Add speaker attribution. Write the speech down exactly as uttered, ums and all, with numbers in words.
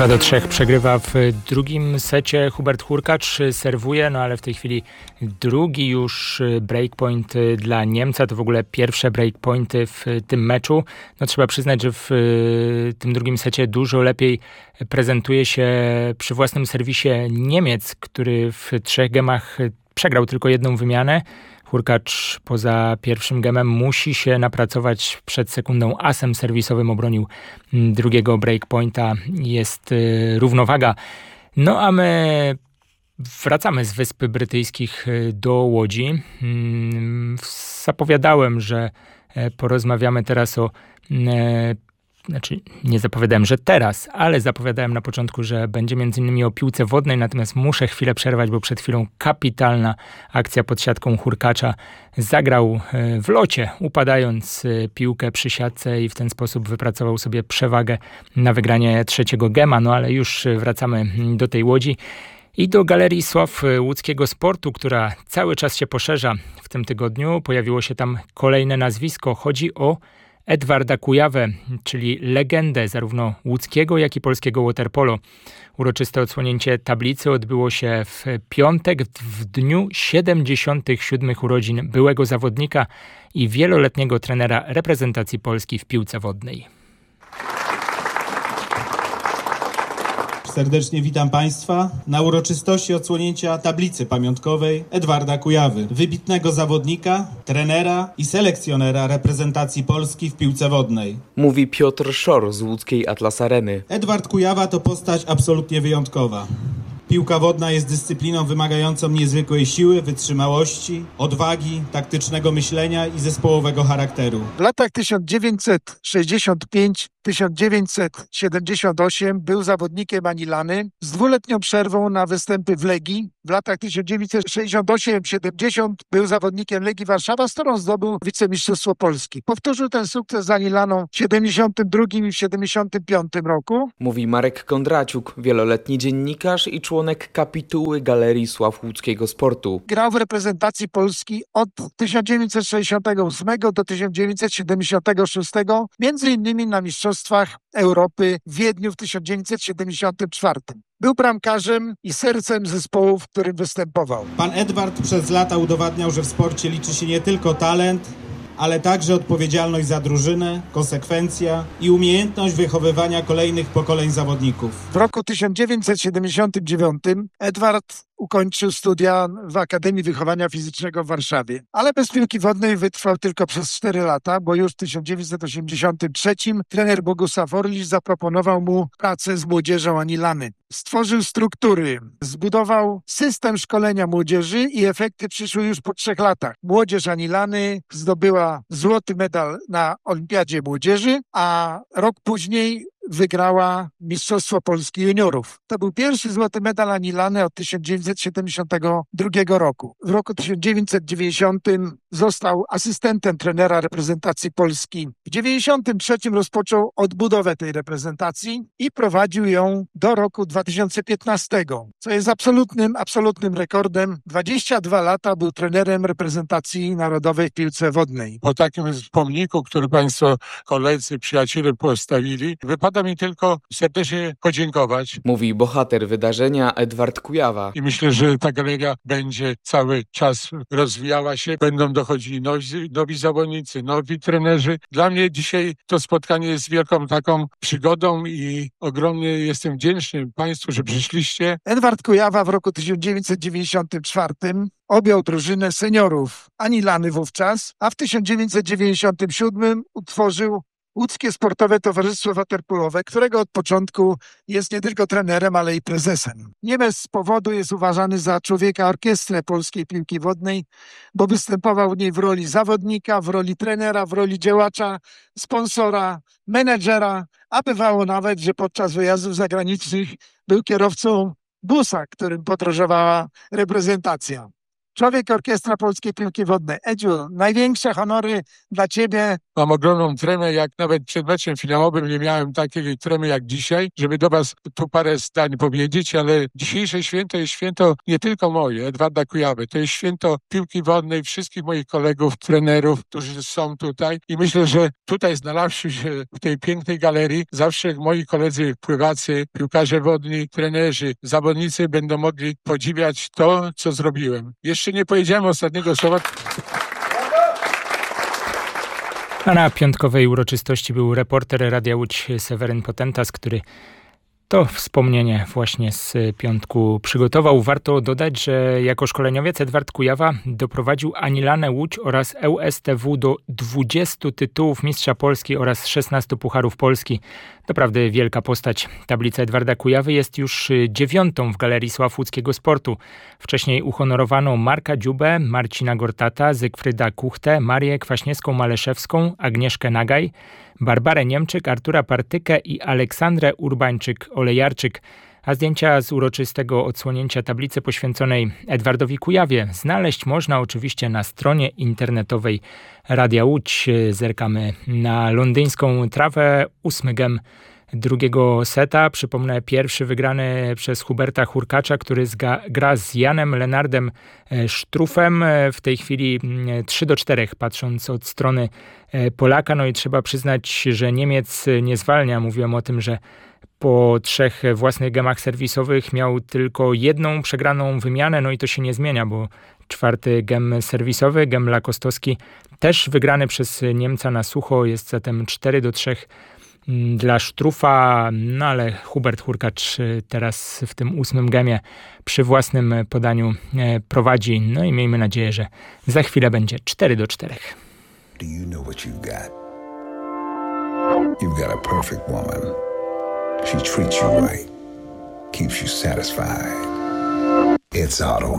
Speaker 1: dwa do trzech przegrywa w drugim secie Hubert Hurkacz, serwuje, no ale w tej chwili drugi już breakpoint dla Niemca, to w ogóle pierwsze breakpointy w tym meczu. No trzeba przyznać, że w tym drugim secie dużo lepiej prezentuje się przy własnym serwisie Niemiec, który w trzech gemach przegrał tylko jedną wymianę. Hurkacz poza pierwszym gemem musi się napracować przed sekundą asem serwisowym, obronił drugiego breakpointa. Jest y, równowaga. No a my wracamy z Wysp Brytyjskich do Łodzi. Mm, zapowiadałem, że porozmawiamy teraz o... Y, Znaczy, nie zapowiadałem, że teraz, ale zapowiadałem na początku, że będzie między innymi o piłce wodnej, natomiast muszę chwilę przerwać, bo przed chwilą kapitalna akcja pod siatką Hurkacza. Zagrał w locie, upadając piłkę przy siatce i w ten sposób wypracował sobie przewagę na wygranie trzeciego gema. No ale już wracamy do tej Łodzi i do Galerii Sław Łódzkiego Sportu, która cały czas się poszerza. W tym tygodniu pojawiło się tam kolejne nazwisko. Chodzi o Edwarda Kujawę, czyli legendę zarówno łódzkiego, jak i polskiego waterpolo. Uroczyste odsłonięcie tablicy odbyło się w piątek, w dniu siedemdziesiątych siódmych urodzin byłego zawodnika i wieloletniego trenera reprezentacji Polski w piłce wodnej.
Speaker 2: Serdecznie witam Państwa na uroczystości odsłonięcia tablicy pamiątkowej Edwarda Kujawy, wybitnego zawodnika, trenera i selekcjonera reprezentacji Polski w piłce wodnej.
Speaker 3: Mówi Piotr Szor z łódzkiej Atlas Areny.
Speaker 2: Edward Kujawa to postać absolutnie wyjątkowa. Piłka wodna jest dyscypliną wymagającą niezwykłej siły, wytrzymałości, odwagi, taktycznego myślenia i zespołowego charakteru.
Speaker 4: W latach tysiąc dziewięćset sześćdziesiąt pięć do tysiąc dziewięćset siedemdziesiąt osiem był zawodnikiem Anilany z dwuletnią przerwą na występy w Legii. W latach tysiąc dziewięćset sześćdziesiąt osiem do siedemdziesiąt był zawodnikiem Legii Warszawa, z którą zdobył wicemistrzostwo Polski. Powtórzył ten sukces z Anilaną w siedemdziesiątym drugim i w siedemdziesiątym piątym roku.
Speaker 3: Mówi Marek Kondraciuk, wieloletni dziennikarz i członek kapituły Galerii Sław Łódzkiego Sportu.
Speaker 4: Grał w reprezentacji Polski od tysiąc dziewięćset sześćdziesiątego ósmego do tysiąc dziewięćset siedemdziesiątego szóstego, między innymi na Mistrzostwach Europy w Wiedniu w tysiąc dziewięćset siedemdziesiątym czwartym. Był bramkarzem i sercem zespołu, w którym występował.
Speaker 2: Pan Edward przez lata udowadniał, że w sporcie liczy się nie tylko talent, ale także odpowiedzialność za drużynę, konsekwencja i umiejętność wychowywania kolejnych pokoleń zawodników.
Speaker 4: W roku tysiąc dziewięćset siedemdziesiątym dziewiątym Edward ukończył studia w Akademii Wychowania Fizycznego w Warszawie. Ale bez piłki wodnej wytrwał tylko przez cztery lata, bo już w tysiąc dziewięćset osiemdziesiątym trzecim trener Bogusław Orlisz zaproponował mu pracę z młodzieżą Anilany. Stworzył struktury, zbudował system szkolenia młodzieży i efekty przyszły już po trzech latach. Młodzież Anilany zdobyła złoty medal na Olimpiadzie Młodzieży, a rok później wygrała Mistrzostwo Polski Juniorów. To był pierwszy złoty medal Anilany od tysiąc dziewięćset siedemdziesiątego drugiego roku. W roku tysiąc dziewięćset dziewięćdziesiątym został asystentem trenera reprezentacji Polski. W dziewięćdziesiątym trzecim rozpoczął odbudowę tej reprezentacji i prowadził ją do roku dwa tysiące piętnastego, co jest absolutnym, absolutnym rekordem. dwadzieścia dwa lata był trenerem reprezentacji narodowej w piłce wodnej.
Speaker 5: Po takim pomniku, który Państwo koledzy, przyjaciele postawili, wypada mi tylko serdecznie podziękować.
Speaker 3: Mówi bohater wydarzenia Edward Kujawa.
Speaker 5: I myślę, że ta galeria będzie cały czas rozwijała się. Będą dochodzili nowi, nowi zawodnicy, nowi trenerzy. Dla mnie dzisiaj to spotkanie jest wielką taką przygodą i ogromnie jestem wdzięczny Państwu, że przyszliście.
Speaker 4: Edward Kujawa w roku tysiąc dziewięćset dziewięćdziesiątym czwartym objął drużynę seniorów Anilany wówczas, a w tysiąc dziewięćset dziewięćdziesiątym siódmym utworzył Łódzkie Sportowe Towarzystwo Waterpolowe, którego od początku jest nie tylko trenerem, ale i prezesem. Nie bez powodu jest uważany za człowieka orkiestrę polskiej piłki wodnej, bo występował w niej w roli zawodnika, w roli trenera, w roli działacza, sponsora, menedżera, a bywało nawet, że podczas wyjazdów zagranicznych był kierowcą busa, którym podróżowała reprezentacja. Człowiek orkiestra polskiej piłki wodnej. Edziu, największe honory dla Ciebie
Speaker 5: mam ogromną tremę, jak nawet przed meczem finałowym nie miałem takiej tremy jak dzisiaj, żeby do was tu parę zdań powiedzieć, ale dzisiejsze święto jest święto nie tylko moje, Edwarda Kujawy, to jest święto piłki wodnej, wszystkich moich kolegów, trenerów, którzy są tutaj i myślę, że tutaj znalazłszy się w tej pięknej galerii, zawsze moi koledzy pływacy, piłkarze wodni, trenerzy, zawodnicy będą mogli podziwiać to, co zrobiłem. Jeszcze nie powiedziałem ostatniego słowa.
Speaker 1: A na piątkowej uroczystości był reporter Radia Łódź Seweryn Potentas, który to wspomnienie właśnie z piątku przygotował. Warto dodać, że jako szkoleniowiec Edward Kujawa doprowadził Anilanę Łódź oraz E U S T W do dwudziestu tytułów mistrza Polski oraz szesnastu pucharów Polski. Doprawdy wielka postać. Tablica Edwarda Kujawy jest już dziewiątą w Galerii Sław Łódzkiego Sportu. Wcześniej uhonorowano Marka Dziubę, Marcina Gortata, Zygfryda Kuchtę, Marię Kwaśniewską-Maleszewską, Agnieszkę Nagaj, Barbarę Niemczyk, Artura Partykę i Aleksandrę Urbańczyk-Olejarczyk. A zdjęcia z uroczystego odsłonięcia tablicy poświęconej Edwardowi Kujawie znaleźć można oczywiście na stronie internetowej Radia Łódź. Zerkamy na londyńską trawę, ósmy gem drugiego seta. Przypomnę, pierwszy wygrany przez Huberta Hurkacza, który zga, gra z Janem Lenardem Sztrufem. W tej chwili trzy do czterech, patrząc od strony Polaka. No i trzeba przyznać, że Niemiec nie zwalnia. Mówiłem o tym, że po trzech własnych gemach serwisowych miał tylko jedną przegraną wymianę, no i to się nie zmienia, bo czwarty gem serwisowy, gem lakostowski, też wygrany przez Niemca na sucho, jest zatem cztery do trzech dla Sztrufa, no ale Hubert Hurkacz teraz w tym ósmym gemie przy własnym podaniu prowadzi, no i miejmy nadzieję, że za chwilę będzie cztery do czterech.
Speaker 6: Do you know what you've got? You've got a perfect woman. She treats you right, keeps you satisfied. It's Auto